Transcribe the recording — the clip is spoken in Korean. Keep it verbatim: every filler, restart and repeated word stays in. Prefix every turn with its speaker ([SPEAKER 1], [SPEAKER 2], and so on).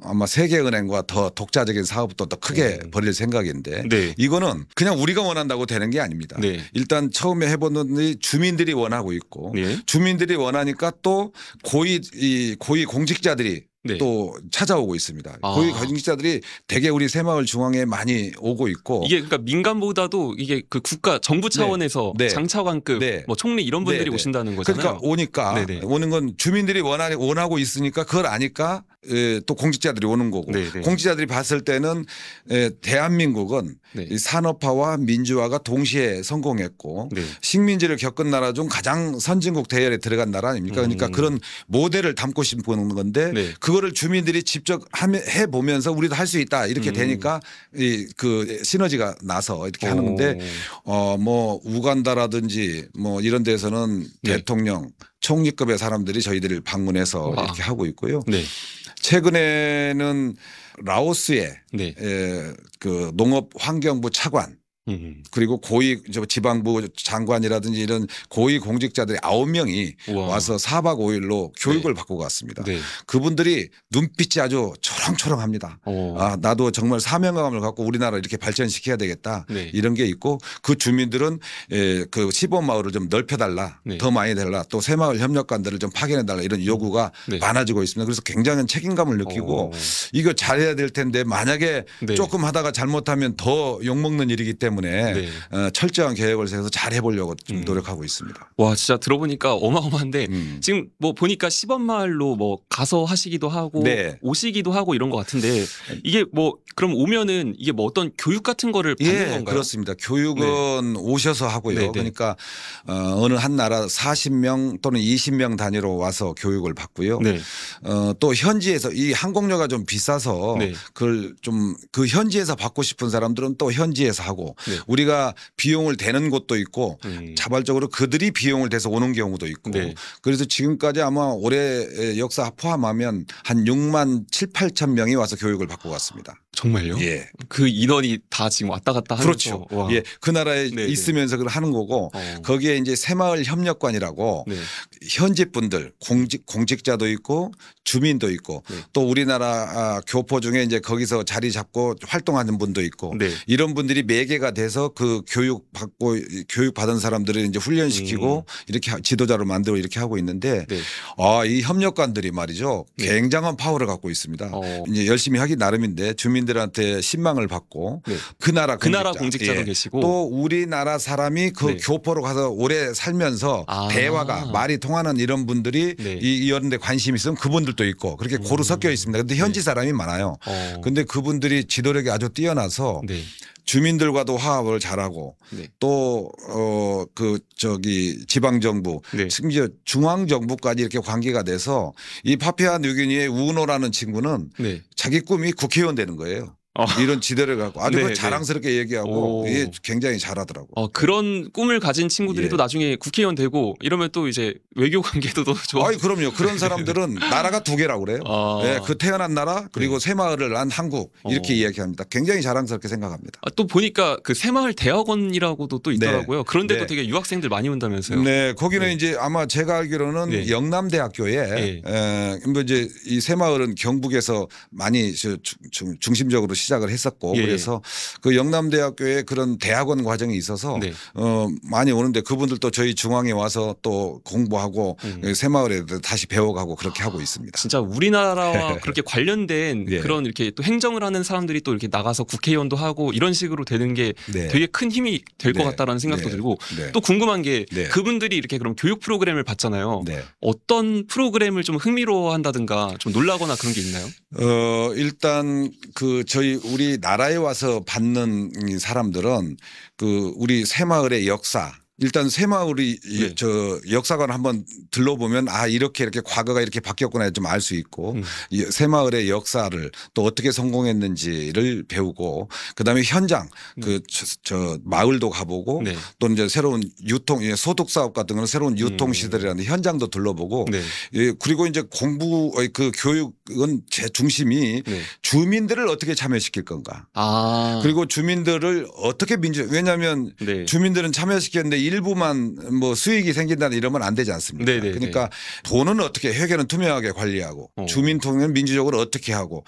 [SPEAKER 1] 아마 세계은행과 더 독자적인 사업도 더 크게
[SPEAKER 2] 음.
[SPEAKER 1] 벌일 생각인데
[SPEAKER 2] 네.
[SPEAKER 1] 이거는 그냥 우리가 원한다고 되는 게 아닙니다.
[SPEAKER 2] 네.
[SPEAKER 1] 일단 처음에 해보는 주민들이 원하고 있고
[SPEAKER 2] 네.
[SPEAKER 1] 주민들이 원하니까 또 고위 이 고위 공직자들이
[SPEAKER 2] 네.
[SPEAKER 1] 또 찾아오고 있습니다.
[SPEAKER 2] 아.
[SPEAKER 1] 고위 공직자들이 대개 우리 새마을 중앙에 많이 오고 있고
[SPEAKER 2] 이게 그러니까 민간보다도 이게 그 국가 정부 차원에서
[SPEAKER 1] 네.
[SPEAKER 2] 장차관급
[SPEAKER 1] 네.
[SPEAKER 2] 뭐 총리 이런 분들이
[SPEAKER 1] 네, 네.
[SPEAKER 2] 오신다는 거잖아요.
[SPEAKER 1] 그러니까 오니까
[SPEAKER 2] 네네.
[SPEAKER 1] 오는 건 주민들이 원하, 원하고 있으니까 그걸 아니까 에, 또 공직자들이 오는 거고
[SPEAKER 2] 네네.
[SPEAKER 1] 공직자들이 봤을 때는 에, 대한민국은
[SPEAKER 2] 네.
[SPEAKER 1] 이 산업화와 민주화가 동시에 성공했고
[SPEAKER 2] 네.
[SPEAKER 1] 식민지를 겪은 나라 중 가장 선진국 대열에 들어간 나라 아닙니까? 그러니까
[SPEAKER 2] 음.
[SPEAKER 1] 그런 모델을 담고 싶은 건데
[SPEAKER 2] 네.
[SPEAKER 1] 그거를 주민들이 직접 해 보면서 우리도 할 수 있다 이렇게
[SPEAKER 2] 음.
[SPEAKER 1] 되니까 이 그 시너지가 나서 이렇게 하는 건데
[SPEAKER 2] 오.
[SPEAKER 1] 어 뭐 우간다라든지 뭐 이런 데서는
[SPEAKER 2] 네.
[SPEAKER 1] 대통령 총리급의 사람들이 저희들을 방문해서
[SPEAKER 2] 와.
[SPEAKER 1] 이렇게 하고 있고요.
[SPEAKER 2] 네.
[SPEAKER 1] 최근에는 라오스에
[SPEAKER 2] 네.
[SPEAKER 1] 에, 그 농업환경부 차관
[SPEAKER 2] 음.
[SPEAKER 1] 그리고 고위 저 지방부 장관이라든지 이런 고위 공직자들이 아홉 명이
[SPEAKER 2] 우와.
[SPEAKER 1] 와서 사 박 오 일로 교육을 받고 갔습니다.
[SPEAKER 2] 네.
[SPEAKER 1] 그분들이 눈빛이 아주 초롱초롱합니다.
[SPEAKER 2] 어.
[SPEAKER 1] 아, 나도 정말 사명감을 갖고 우리나라 이렇게 발전시켜야 되겠다.
[SPEAKER 2] 네.
[SPEAKER 1] 이런 게 있고 그 주민들은 에, 그 시범 마을을 좀 넓혀달라.
[SPEAKER 2] 네.
[SPEAKER 1] 더 많이 달라. 또 새마을 협력관들을 좀 파견해달라. 이런 요구가
[SPEAKER 2] 네.
[SPEAKER 1] 많아지고 있습니다. 그래서 굉장한 책임감을 느끼고
[SPEAKER 2] 어.
[SPEAKER 1] 이거 잘해야 될 텐데 만약에
[SPEAKER 2] 네.
[SPEAKER 1] 조금 하다가 잘못하면 더 욕먹는 일이기 때문에
[SPEAKER 2] 네.
[SPEAKER 1] 어, 철저한 계획을 세워서 잘 해보려고 좀
[SPEAKER 2] 음.
[SPEAKER 1] 노력하고 있습니다.
[SPEAKER 2] 와 진짜 들어보니까 어마어마한데
[SPEAKER 1] 음.
[SPEAKER 2] 지금 뭐 보니까 시범마을로 뭐 가서 하시기도 하고
[SPEAKER 1] 네.
[SPEAKER 2] 오시기도 하고 이런 것 같은데 이게 뭐 그럼 오면은 이게 뭐 어떤 교육 같은 거를 받는
[SPEAKER 1] 예,
[SPEAKER 2] 건가요?
[SPEAKER 1] 그렇습니다. 교육은 오셔서 하고요.
[SPEAKER 2] 네, 네.
[SPEAKER 1] 그러니까 어, 어느 한 나라 사십 명 또는 이십 명 단위로 와서 교육을 받고요.
[SPEAKER 2] 네.
[SPEAKER 1] 어, 또 현지에서 이 항공료가 좀 비싸서
[SPEAKER 2] 네.
[SPEAKER 1] 그걸 좀 그 현지에서 받고 싶은 사람들은 또 현지에서 하고
[SPEAKER 2] 네.
[SPEAKER 1] 우리가 비용을 대는 곳도 있고
[SPEAKER 2] 음.
[SPEAKER 1] 자발적으로 그들이 비용을 대서 오는 경우도 있고
[SPEAKER 2] 네.
[SPEAKER 1] 그래서 지금까지 아마 올해 역사 포함하면 한 육만 칠, 팔천 명이 와서 교육을 받고 갔습니다.
[SPEAKER 2] 정말요?
[SPEAKER 1] 예.
[SPEAKER 2] 그 인원이 다 지금 왔다 갔다 하면서
[SPEAKER 1] 그렇죠.
[SPEAKER 2] 와.
[SPEAKER 1] 예. 그 나라에
[SPEAKER 2] 네네.
[SPEAKER 1] 있으면서 그걸 하는 거고
[SPEAKER 2] 어.
[SPEAKER 1] 거기에 이제 새마을 협력관이라고
[SPEAKER 2] 네.
[SPEAKER 1] 현지 분들 공직 공직자도 있고 주민도 있고
[SPEAKER 2] 네.
[SPEAKER 1] 또 우리나라 아, 교포 중에 이제 거기서 자리 잡고 활동하는 분도 있고
[SPEAKER 2] 네.
[SPEAKER 1] 이런 분들이 매개가 돼서 그 교육 받고 교육 받은 사람들을 이제 훈련시키고
[SPEAKER 2] 음.
[SPEAKER 1] 이렇게 지도자로 만들고 이렇게 하고 있는데
[SPEAKER 2] 네.
[SPEAKER 1] 아, 이 협력관들이 말이죠.
[SPEAKER 2] 네.
[SPEAKER 1] 굉장한 파워를 갖고 있습니다.
[SPEAKER 2] 어.
[SPEAKER 1] 이제 열심히 하기 나름인데 주민들한테 신망을 받고
[SPEAKER 2] 네.
[SPEAKER 1] 그 나라
[SPEAKER 2] 그 나라
[SPEAKER 1] 공직자,
[SPEAKER 2] 공직자도
[SPEAKER 1] 예.
[SPEAKER 2] 계시고
[SPEAKER 1] 또 우리나라 사람이 그
[SPEAKER 2] 네.
[SPEAKER 1] 교포로 가서 오래 살면서
[SPEAKER 2] 아.
[SPEAKER 1] 대화가 말이 통하는 이런 분들이
[SPEAKER 2] 네.
[SPEAKER 1] 이 이런 데 관심이 있으면 그분들도 있고 그렇게 고루 섞여 있습니다. 근데 현지
[SPEAKER 2] 네.
[SPEAKER 1] 사람이 많아요.
[SPEAKER 2] 어.
[SPEAKER 1] 근데 그분들이 지도력이 아주 뛰어나서
[SPEAKER 2] 네.
[SPEAKER 1] 주민들과도 화합을 잘하고
[SPEAKER 2] 네.
[SPEAKER 1] 또 어 그 저기 지방 정부
[SPEAKER 2] 네.
[SPEAKER 1] 심지어 중앙 정부까지 이렇게 관계가 돼서 이 파푸아 뉴기니의 우노라는 친구는
[SPEAKER 2] 네.
[SPEAKER 1] 자기 꿈이 국회의원 되는 거예요.
[SPEAKER 2] 어.
[SPEAKER 1] 이런 지대를 갖고 아주
[SPEAKER 2] 네,
[SPEAKER 1] 그
[SPEAKER 2] 네.
[SPEAKER 1] 자랑스럽게 얘기하고
[SPEAKER 2] 오.
[SPEAKER 1] 이게 굉장히 잘하더라고.
[SPEAKER 2] 어, 그런 꿈을 가진 친구들이
[SPEAKER 1] 예.
[SPEAKER 2] 또 나중에 국회의원 되고 이러면 또 이제 외교 관계도 더 좋아.
[SPEAKER 1] 아이 그럼요. 그런 사람들은 나라가 두 개라고 그래요.
[SPEAKER 2] 아.
[SPEAKER 1] 예, 그 태어난 나라 그리고
[SPEAKER 2] 네.
[SPEAKER 1] 새마을을 난 한국 이렇게
[SPEAKER 2] 어.
[SPEAKER 1] 이야기합니다. 굉장히 자랑스럽게 생각합니다.
[SPEAKER 2] 아, 또 보니까 그 새마을 대학원이라고도 또 있더라고요. 그런데도
[SPEAKER 1] 네.
[SPEAKER 2] 되게 유학생들 많이 온다면서요.
[SPEAKER 1] 네, 거기는
[SPEAKER 2] 네.
[SPEAKER 1] 이제 아마 제가 알기로는
[SPEAKER 2] 네.
[SPEAKER 1] 영남대학교에
[SPEAKER 2] 네.
[SPEAKER 1] 에, 뭐 이제 이 새마을은 경북에서 많이 저 중- 중- 중심적으로 시작을 했었고
[SPEAKER 2] 예.
[SPEAKER 1] 그래서 그 영남대학교에 그런 대학원 과정이 있어서
[SPEAKER 2] 네.
[SPEAKER 1] 어, 많이 오는데 그분들도 저희 중앙에 와서 또 공부하고
[SPEAKER 2] 음.
[SPEAKER 1] 새마을에 다시 배워가고 그렇게 하고 있습니다.
[SPEAKER 2] 진짜 우리나라와 그렇게 관련된
[SPEAKER 1] 예.
[SPEAKER 2] 그런 이렇게 또 행정을 하는 사람들이 또 이렇게 나가서 국회의원도 하고 이런 식으로 되는 게
[SPEAKER 1] 네.
[SPEAKER 2] 되게 큰 힘이 될 것
[SPEAKER 1] 네.
[SPEAKER 2] 같다라는 생각도
[SPEAKER 1] 네.
[SPEAKER 2] 들고
[SPEAKER 1] 네.
[SPEAKER 2] 또 궁금한 게
[SPEAKER 1] 네.
[SPEAKER 2] 그분들이 이렇게 그럼 교육 프로그램을 받잖아요.
[SPEAKER 1] 네.
[SPEAKER 2] 어떤 프로그램을 좀 흥미로워한다든가 좀 놀라거나 그런 게 있나요?
[SPEAKER 1] 어, 일단 그 저희 우리 나라에 와서 받는 이 사람들은 그 우리 새마을의 역사 일단 새마을이 이
[SPEAKER 2] 네.
[SPEAKER 1] 저 역사관을 한번 들러보면 아 이렇게 이렇게 과거가 이렇게 바뀌었구나 좀 알 수 있고
[SPEAKER 2] 음.
[SPEAKER 1] 이 새마을의 역사를 또 어떻게 성공했는지를 배우고 그다음에 현장 그 저 마을도 가보고
[SPEAKER 2] 네.
[SPEAKER 1] 또 이제 새로운 유통 예, 소득 사업 같은 거는 새로운 유통
[SPEAKER 2] 음.
[SPEAKER 1] 시설이라는 현장도 둘러보고
[SPEAKER 2] 네.
[SPEAKER 1] 예, 그리고 이제 공부 그 교육은 제 중심이
[SPEAKER 2] 네.
[SPEAKER 1] 주민들을 어떻게 참여시킬 건가.
[SPEAKER 2] 아.
[SPEAKER 1] 그리고 주민들을 어떻게 민주 왜냐하면
[SPEAKER 2] 네.
[SPEAKER 1] 주민들은 참여시켰는데 일부만 뭐 수익이 생긴다는 이러면 안 되지 않습니까?
[SPEAKER 2] 네네네.
[SPEAKER 1] 그러니까 돈은 어떻게 회계는 투명하게 관리하고
[SPEAKER 2] 어.
[SPEAKER 1] 주민 통일은 민주적으로 어떻게 하고